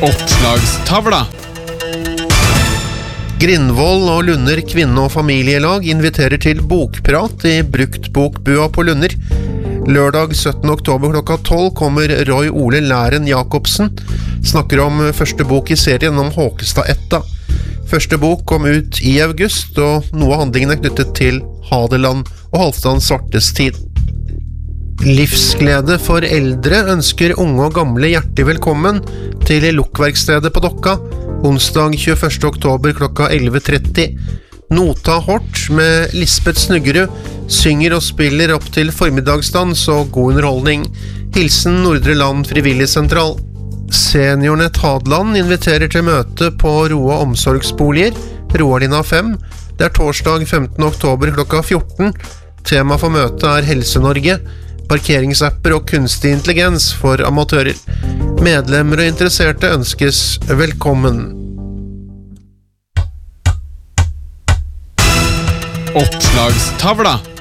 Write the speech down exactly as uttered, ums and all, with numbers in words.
Oppslagstavla. Grindvoll og Lunder kvinne- og familielag inviterer til bokprat i Bruktbokbua på Lunder. Lørdag syttende oktober klokka tolv kommer Roy Ole Læren Jakobsen, snakker om første bok i serien om Håkestad-etta. Første bok kom ut i august, og noe av handlingen er knyttet til Hadeland og Halvdan Svartes tid. Livsglede for eldre ønsker unge og gamle hjertelig velkommen til Lukkverkstedet på Dokka, onsdag tjueførste oktober klokka elleve tretti. Nota Hort med Lisbeth Snuggerud synger og spiller opp til formiddagsdans og god underholdning. Hilsen Nordre Land Frivilligsentral. Seniornett Hadeland inviterer til møte på Roa omsorgsboliger, Roalina fem. Det er torsdag femtende oktober klokka fjorten. Tema for møtet er Helse-Norge, parkeringsapper og kunstig intelligens for amatører. Medlemmer og interesserte ønskes velkommen. Oppslagstavla.